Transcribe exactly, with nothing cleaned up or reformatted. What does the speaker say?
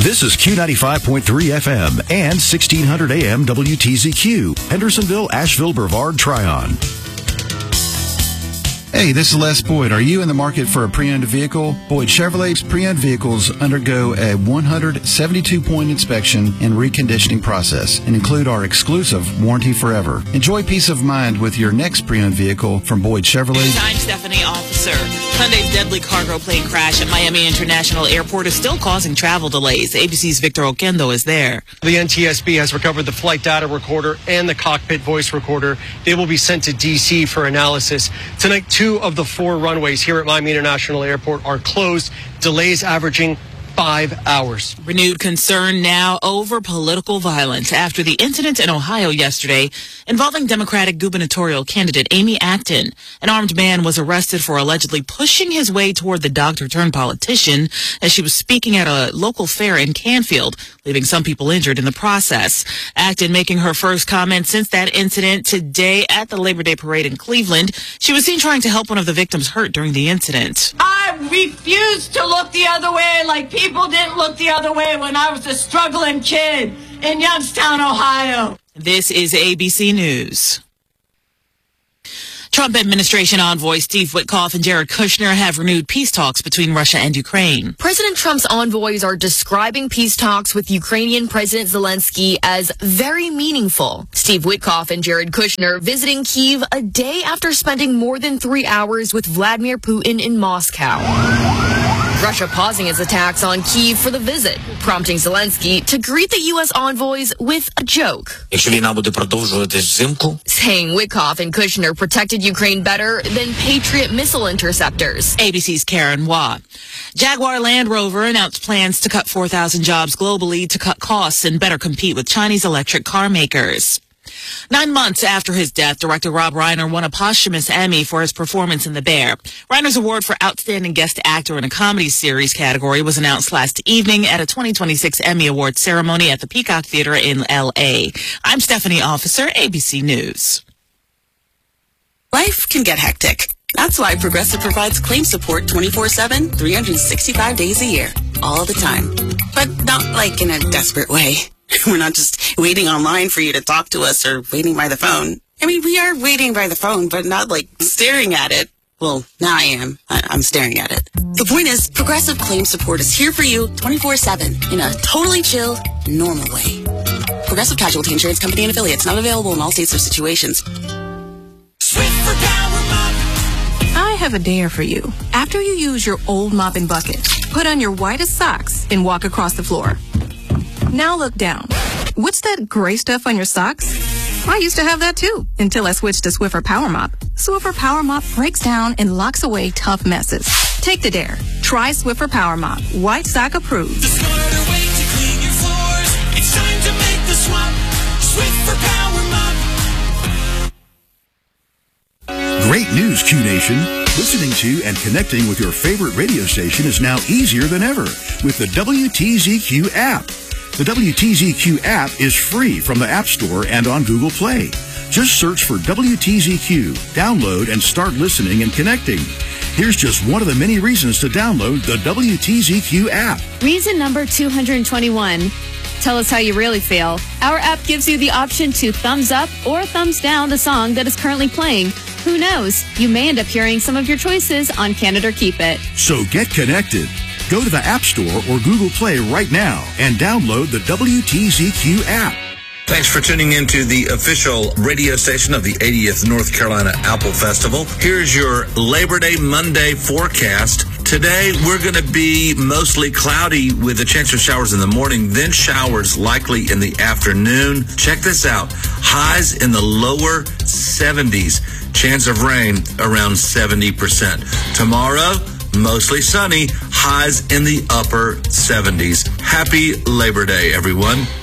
This is Q ninety-five point three F M and sixteen hundred A M W T Z Q, Hendersonville, Asheville, Brevard, Tryon. Hey, this is Les Boyd. Are you in the market for a pre-owned vehicle? Boyd Chevrolet's pre-owned vehicles undergo a one hundred seventy-two point inspection and reconditioning process and include our exclusive Warranty Forever. Enjoy peace of mind with your next pre-owned vehicle from Boyd Chevrolet. I'm Stephanie Officer. Sunday's deadly cargo plane crash at Miami International Airport is still causing travel delays. A B C's Victor Oquendo is there. The N T S B has recovered the flight data recorder and the cockpit voice recorder. They will be sent to D C for analysis. Tonight, two of the four runways here at Miami International Airport are closed. Delays averaging five hours. Renewed concern now over political violence after the incident in Ohio yesterday involving Democratic gubernatorial candidate Amy Acton. An armed man was arrested for allegedly pushing his way toward the doctor-turned-politician as she was speaking at a local fair in Canfield, leaving some people injured in the process. Acton making her first comment since that incident today at the Labor Day parade in Cleveland. She was seen trying to help one of the victims hurt during the incident. I refuse to look the other way like people didn't look the other way when I was a struggling kid in Youngstown, Ohio. This is A B C News. Trump administration envoys Steve Witkoff and Jared Kushner have renewed peace talks between Russia and Ukraine. President Trump's envoys are describing peace talks with Ukrainian President Zelensky as very meaningful. Steve Witkoff and Jared Kushner visiting Kyiv a day after spending more than three hours with Vladimir Putin in Moscow. Russia pausing its attacks on Kyiv for the visit, prompting Zelensky to greet the U S envoys with a joke. Saying Witkoff and Kushner protected Ukraine better than Patriot missile interceptors. A B C's Karen Watt. Jaguar Land Rover announced plans to cut four thousand jobs globally to cut costs and better compete with Chinese electric car makers. Nine months after his death, director Rob Reiner won a posthumous Emmy for his performance in The Bear. Reiner's award for Outstanding Guest Actor in a Comedy Series category was announced last evening at a twenty twenty-six Emmy Awards ceremony at the Peacock Theater in L A. I'm Stephanie Officer, A B C News. Life can get hectic. That's why Progressive provides claim support twenty-four seven, three hundred sixty-five days a year, all the time. But not like in a desperate way. We're not just waiting online for you to talk to us or waiting by the phone. I mean, we are waiting by the phone, but not like staring at it. Well, now I am. I- I'm staring at it. The point is, Progressive Claim Support is here for you twenty-four seven in a totally chill, normal way. Progressive Casualty Insurance Company and Affiliates, not available in all states or situations. Swift for Power Mop. I have a dare for you. After you use your old mopping bucket, put on your whitest socks and walk across the floor. Now look down. What's that gray stuff on your socks? I used to have that too, until I switched to Swiffer Power Mop. Swiffer Power Mop breaks down and locks away tough messes. Take the dare. Try Swiffer Power Mop. White sock approved. The smarter way to clean your floors. It's time to make the swap. Swiffer Power Mop. Great news, Q Nation. Listening to and connecting with your favorite radio station is now easier than ever with the W T Z Q app. The W T Z Q app is free from the App Store and on Google Play. Just search for W T Z Q, download, and start listening and connecting. Here's just one of the many reasons to download the W T Z Q app. Reason number two hundred twenty-one. Tell us how you really feel. Our app gives you the option to thumbs up or thumbs down the song that is currently playing. Who knows? You may end up hearing some of your choices on Can It or Keep It. So get connected. Go to the App Store or Google Play right now and download the W T Z Q app. Thanks for tuning in to the official radio station of the eightieth North Carolina Apple Festival. Here's your Labor Day Monday forecast. Today, we're going to be mostly cloudy with a chance of showers in the morning, then showers likely in the afternoon. Check this out. Highs in the lower seventies. Chance of rain around seventy percent. Tomorrow, mostly sunny. Highs in the upper seventies. Happy Labor Day, everyone.